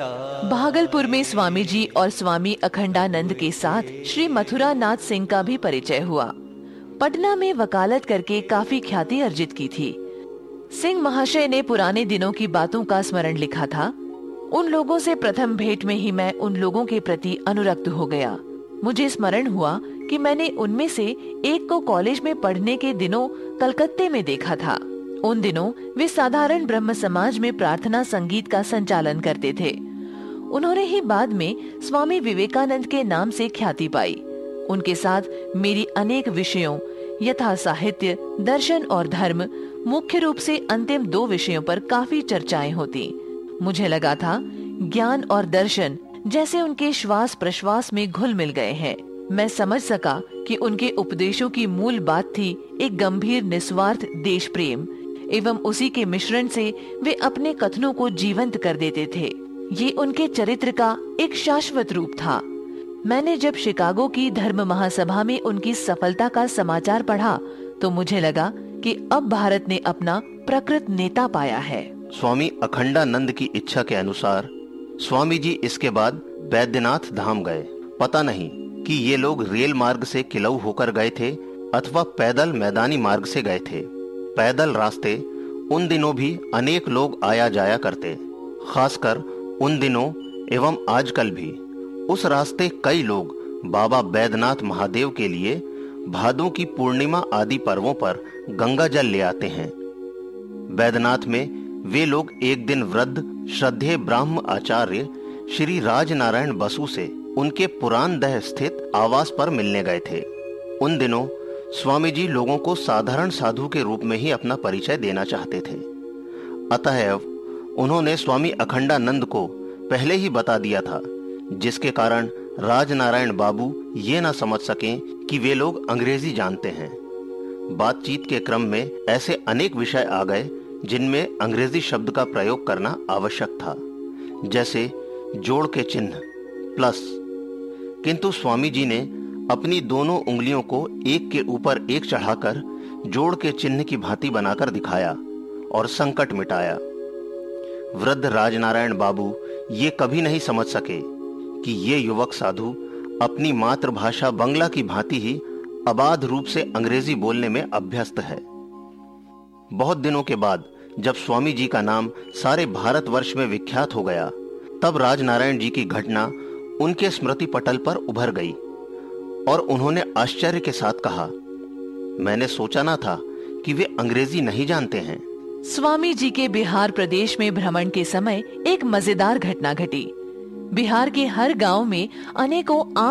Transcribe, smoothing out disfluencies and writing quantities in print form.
भागलपुर में स्वामी जी और स्वामी अखंडानंद के साथ श्री मथुरा नाथ सिंह का भी परिचय हुआ। पटना में वकालत करके काफी ख्याति अर्जित की थी। सिंह महाशय ने पुराने दिनों की बातों का स्मरण लिखा था। उन लोगों से प्रथम भेंट में ही मैं उन लोगों के प्रति अनुरक्त हो गया। मुझे स्मरण हुआ कि मैंने उनमें से एक को कॉलेज में पढ़ने के दिनों कलकत्ते में देखा था। उन दिनों वे साधारण ब्रह्म समाज में प्रार्थना संगीत का संचालन करते थे। उन्होंने ही बाद में स्वामी विवेकानंद के नाम से ख्याति पाई। उनके साथ मेरी अनेक विषयों यथा साहित्य, दर्शन और धर्म, मुख्य रूप से अंतिम 2 विषयों पर काफी चर्चाएं होती। मुझे लगा था ज्ञान और दर्शन जैसे उनके श्वास प्रश्वास में घुल मिल गए हैं। मैं समझ सका कि उनके उपदेशों की मूल बात थी एक गंभीर निस्वार्थ देश प्रेम, एवं उसी के मिश्रण से वे अपने कथनों को जीवंत कर देते थे। ये उनके चरित्र का एक शाश्वत रूप था। मैंने जब शिकागो की धर्म महासभा में उनकी सफलता का समाचार पढ़ा तो मुझे लगा कि अब भारत ने अपना प्रकृत नेता पाया है। स्वामी अखंडानंद की इच्छा के अनुसार स्वामी जी इसके बाद बैद्यनाथ धाम गए। पता नहीं कि ये लोग रेल मार्ग से किलऊ होकर गए थे अथवा पैदल मैदानी मार्ग से गए थे। पैदल रास्ते उन दिनों भी अनेक लोग आया जाया करते, खासकर उन दिनों एवं आजकल भी उस रास्ते कई लोग बाबा बैद्यनाथ महादेव के लिए भादों की पूर्णिमा आदि पर्वों पर गंगा जल ले आते हैं। बैद्यनाथ में वे लोग एक दिन वृद्ध श्रद्धेय ब्राह्म आचार्य श्री राजनारायण बसु से उनके पुरानदह स्थित आवास पर मिलने गए थे। उन दिनों स्वामी जी लोगों को साधारण साधु के रूप में ही अपना परिचय देना चाहते थे। अतएव उन्होंने स्वामी अखंडानंद को पहले ही बता दिया था, जिसके कारण राजनारायण बाबू ये ना समझ सकें कि वे लोग अंग्रेजी जानते हैं। बातचीत के क्रम में ऐसे अनेक विषय आ गए जिनमें अंग्रेजी शब्द का प्रयोग करना आवश्यक था, जैसे जोड़ के चिन्ह प्लस। किंतु स्वामी जी ने अपनी दोनों उंगलियों को एक के ऊपर एक चढ़ाकर जोड़ के चिन्ह की भांति बनाकर दिखाया और संकट मिटाया। वृद्ध राजनारायण बाबू ये कभी नहीं समझ सके कि ये युवक साधु अपनी मातृभाषा बंगला की भांति ही अबाध रूप से अंग्रेजी बोलने में अभ्यस्त है। बहुत दिनों के बाद जब स्वामी जी का नाम सारे भारतवर्ष में विख्यात हो गया, तब राजनारायण जी की घटना उनके स्मृति पटल पर उभर गई और उन्होंने आश्चर्य के साथ कहा, मैंने सोचा ना था कि वे अंग्रेजी नहीं जानते हैं। स्वामी जी के बिहार प्रदेश में भ्रमण के समय एक मजेदार घटना घटी। बिहार के हर गांव में अनेकों